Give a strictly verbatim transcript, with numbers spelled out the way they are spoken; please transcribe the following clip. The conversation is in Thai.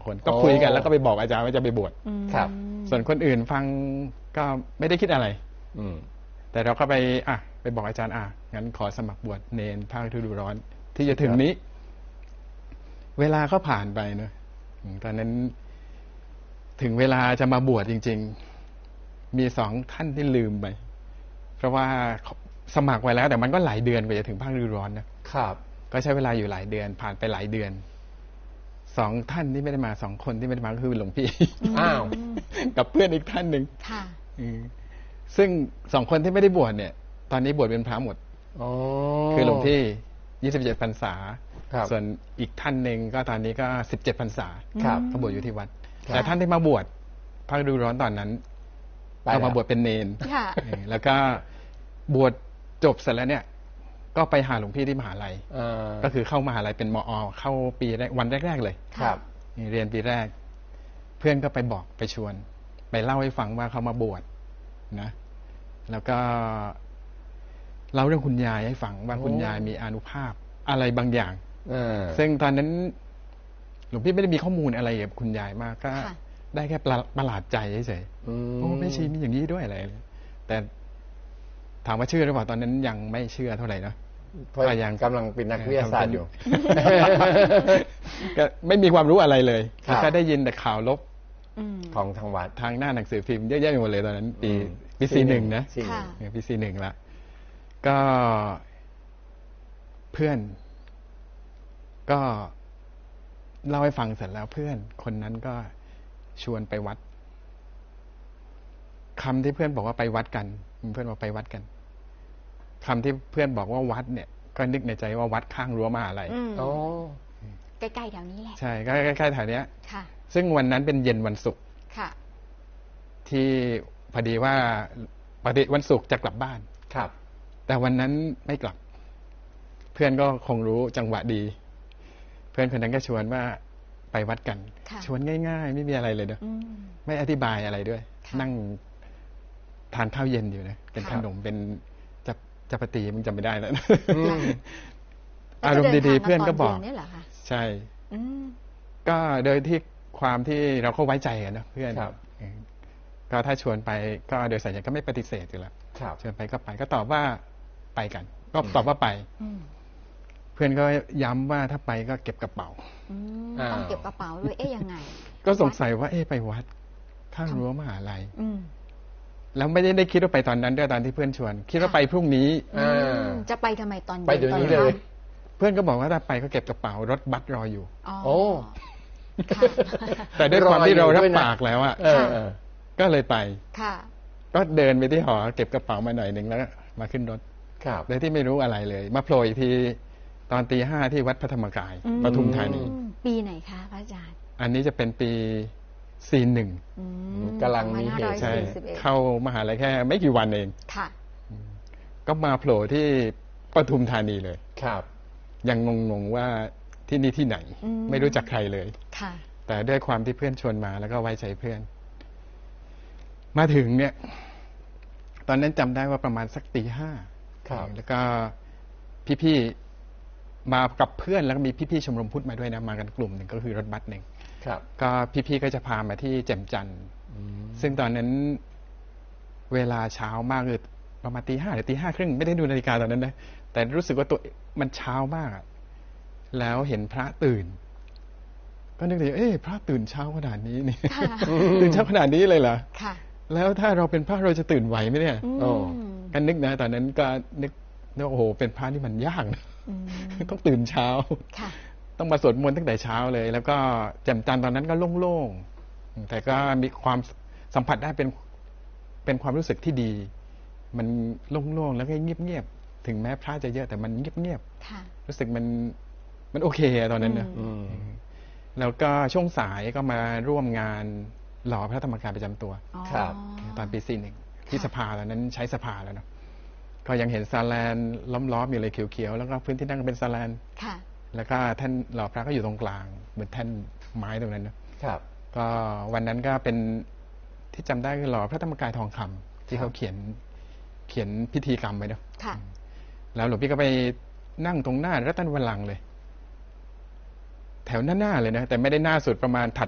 คนก็คุยกันแล้วก็ไปบอกอาจารย์ว่าจะไปบวชครับส่วนคนอื่นฟังก็ไม่ได้คิดอะไรอืแต่เราก็ไปอ่ะไปบอกอาจารย์อ่ะงั้นขอสมัครบวชเนนภาคฤดูร้อนที่จะถึงนี้เวลาก็ผ่านไปเนอะตอนนั้นถึงเวลาจะมาบวชจริงๆมีสองท่านที่ลืมไปเพราะว่าสมัครไว้แล้วแต่มันก็หลายเดือนกว่าจะถึงภาคฤดูร้อนนะครับก็ใช้เวลาอยู่หลายเดือนผ่านไปหลายเดือนสองท่านที่ไม่ได้มาสองคนที่ไม่ได้มาก็คือหลวงพี่อ้าวกับเพื่อนอีกท่านหนึ่งค่ะซึ่งสองคนที่ไม่ได้บวชเนี่ยตอนนี้บวชเป็นพระหมดคือหลวงพี่ยี่สิบเจ็ดพรรษาส่วนอีกท่านหนึ่งก็ตอนนี้ก็สิบเจ็ดพรรษาเขาบวชอยู่ที่วัดแต่ท่านที่มาบวชภาคฤดูร้อนตอนนั้นเอามาบวชเป็นเนนแล้วก็บวชจบเสร็จแล้วเนี่ยก็ไปหาหลวงพี่ที่มหาลัยก็คือเข้ามหาลัยเป็นมอเข้าปีแรกวันแรกๆเลยครับเรียนปีแรกเพื่อนก็ไปบอกไปชวนไปเล่าให้ฟังว่าเขามาบวชนะแล้วก็เล่าเรื่องคุณยายให้ฟังว่าคุณยายมีอานุภาพอะไรบางอย่างซึ่งตอนนั้นหลวงพี่ไม่ได้มีข้อมูลอะไรกับคุณยายมากก็ได้แค่ประหลาดใจเฉยๆโอ้แม่ชีมีอย่างนี้ด้วยอะไรแต่ถามว่าเชื่อหรือเปล่าตอนนั้นยังไม่เชื่อเท่าไหร่นะก็ยังกำลังเป็นนักวิทยาศาสตร์อยู่ก็ไม่มีความรู้อะไรเลยก็ได้ยินแต่ข่าวลบของทางวัดทางหน้าหนังสือพิมพ์เยอะแยะไปหมดเลยตอนนั้นปีปีสี่หนึ่งนะปีสี่หนึ่งละก็เพื่อนก็เล่าให้ฟังเสร็จแล้วเพื่อนคนนั้นก็ชวนไปวัดคำที่เพื่อนบอกว่าไปวัดกันเพื่อนบอกไปวัดกันคำที่เพื่อนบอกว่าวัดเนี่ยก็นึกในใจว่าวัดข้างรั้วมหาลัยโอ้ใกล้ๆแถวนี้แหละใช่ใกล้ๆแถวเนี้ยค่ะซึ่งวันนั้นเป็นเย็นวันศุกร์ค่ะที่พอดีว่าปกติวันศุกร์จะกลับบ้านครับแต่วันนั้นไม่กลับเพื่อนก็คงรู้จังหวะดีเพื่อนคนนั้นก็ชวนว่าไปวัดกันชวนง่ายๆไม่มีอะไรเลยเนอะไม่อธิบายอะไรด้วยนั่งทานข้าวเย็นอยู่นะเป็นขนมเป็นจับจับปฏิมึงจำไม่ได้แล้วอารมณ์ดีๆเพื่อนก็บอกใช่ก็โดยที่ความที่เราก็ไว้ใจกันนะเพื่อนก็ถ้าชวนไปก็โดยสัญญาก็ไม่ปฏิเสธอยู่แล้วชวนไปก็ไปก็ตอบว่าไปกันก็ตอบว่าไปเพื่อนก็ย้ำว่าถ้าไปก็เก็บกระเป๋าต้องเก็บกระเป๋าด้วยเอ๊ยยังไงก็สงสัยว่าเอ๊ะไปวัดข้างรั้วมหาลัยแล้วไม่ได้ได้คิดว่าไปตอนนั้นด้วยตอนที่เพื่อนชวนคิดว่าไปพรุ่งนี้จะไปทำไมตอนไปเดี๋ยวนี้เลยเพื่อนก็บอกว่าถ้าไปก็เก็บกระเป๋ารถบัสรออยู่โอ้แต่ด้วยความที่เรารับปากแล้วอ่ะก็เลยไปก็เดินไปที่หอเก็บกระเป๋ามาหน่อยหนึ่งแล้วมาขึ้นรถโดยที่ไม่รู้อะไรเลยมาโผล่อีกทีตอนตีห้าที่วัดพระธรรมกายปทุมธานีปีไหนคะพระอาจารย์อันนี้จะเป็นปีสี่หนึ่งกำลังมีเหตุใช่เข้ามหาลัยแค่ไม่กี่วันเองค่ะก็มาโผล่ที่ปทุมธานีเลยครับยังงงๆว่าที่นี่ที่ไหนไม่รู้จักใครเลยค่ะแต่ด้วยความที่เพื่อนชวนมาแล้วก็ไว้ใจเพื่อนมาถึงเนี่ยตอนนั้นจำได้ว่าประมาณสักตีห้าแล้วก็พี่ๆมากับเพื่อนแล้วก็มีพี่ๆชมรมพุทธมาด้วยนะมากันกลุ่มหนึ่งก็คือรถบัสหนึ่งก็พี่ๆก็จะพามาที่แจ่มจันทร์ซึ่งตอนนั้นเวลาเช้ามากคือประมาณตีห้าหรือตีห้าครึ่งไม่ได้ดูนาฬิกาตอนนั้นนะแต่รู้สึกว่าตัวมันเช้ามากแล้วเห็นพระตื่นก็นึกถึงเอ๊ะพระตื่นเช้าขนาดนี้นี่ตื่นเช้าขนาดนี้เลยเหรอแล้วถ้าเราเป็นพระเราจะตื่นไหวไหมเนี่ยกันนึกนะตอนนั้นก็นึกว่าโอ้โหเป็นพระนี่มันยากนะต้องตื่นเช้าต้องมาสวดมนต์ตั้งแต่เช้าเลยแล้วก็แจ่มจันทร์ตอนนั้นก็โล่งๆแต่ก็มีความสัมผัสได้เป็นเป็นความรู้สึกที่ดีมันโล่งๆแล้วก็เงียบๆถึงแม้พระจะเยอะแต่มันเงียบๆรู้สึกมันมันโอเคตอนนั้นนะแล้วก็ช่วงสายก็มาร่วมงานหล่อพระธรรมกายประจำตัวตอนปีสี่หนึ่งที่สภาตอนนั้นใช้สภาแล้วเนาะก็ยังเห็นซาแลนล้อมๆอยู่เลยเขียวๆแล้วก็พื้นที่นั่งเป็นซาแลนแล้วก็ท่านหล่อพระก็อยู่ตรงกลางเหมือนแท่นไม้ตรงนั้นนะครับก็วันนั้นก็เป็นที่จำได้คือหล่อพระธรรมกายทองคำที่เขาเขียนเขียนพิธีกรรมไว้เนาะแล้วหลวงพี่ก็ไปนั่งตรงหน้ารัตนบัลลังก์เลยแถวหน้าๆเลยนะแต่ไม่ได้หน้าสุดประมาณถัด